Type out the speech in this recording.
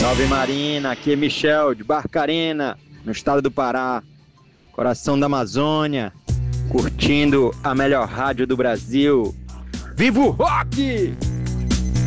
Salve Marina, aqui é Michel de Barcarena, no estado do Pará, coração da Amazônia, curtindo a melhor rádio do Brasil. Viva o rock!